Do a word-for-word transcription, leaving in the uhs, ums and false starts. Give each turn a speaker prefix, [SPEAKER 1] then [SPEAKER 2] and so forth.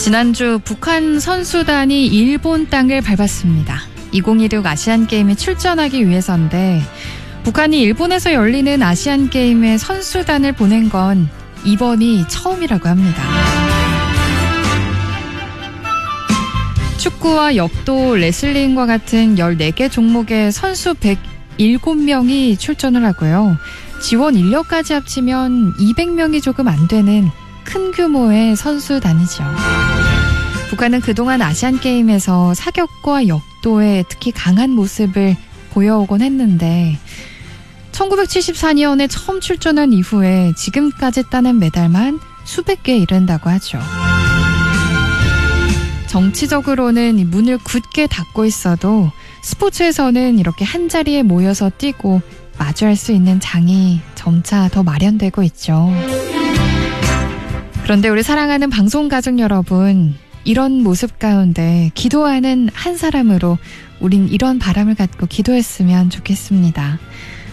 [SPEAKER 1] 지난주 북한 선수단이 일본 땅을 밟았습니다. 이천이십육 아시안게임에 출전하기 위해서인데 북한이 일본에서 열리는 아시안게임에 선수단을 보낸 건 이번이 처음이라고 합니다. 축구와 역도, 레슬링과 같은 열네 개 종목의 선수 백칠 명이 출전을 하고요. 지원 인력까지 합치면 이백 명이 조금 안 되는 큰 규모의 선수단이죠. 북한은 그동안 아시안게임에서 사격과 역도에 특히 강한 모습을 보여오곤 했는데 천구백칠십사 년에 처음 출전한 이후에 지금까지 따낸 메달만 수백 개에 이른다고 하죠. 정치적으로는 문을 굳게 닫고 있어도 스포츠에서는 이렇게 한자리에 모여서 뛰고 마주할 수 있는 장이 점차 더 마련되고 있죠. 그런데 우리 사랑하는 방송가족 여러분, 이런 모습 가운데 기도하는 한 사람으로 우린 이런 바람을 갖고 기도했으면 좋겠습니다.